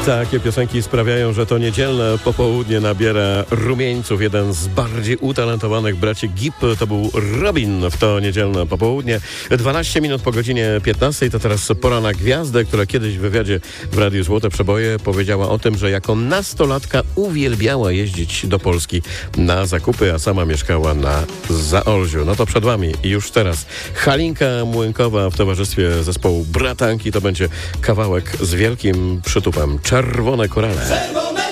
Takie piosenki sprawiają, że to niedzielne popołudnie nabiera rumieńców. Jeden z bardziej utalentowanych braci Gibb to był Robin w to niedzielne popołudnie. 12 minut po godzinie 15 to teraz pora na gwiazdę, która kiedyś w wywiadzie w Radiu Złote Przeboje powiedziała o tym, że jako nastolatka uwielbiała jeździć do Polski na zakupy, a sama mieszkała na Zaolziu. No to przed wami już teraz Halinka Młynkowa w towarzystwie zespołu Bratanki. To będzie kawałek z wielkim przytupem. Czerwone korale.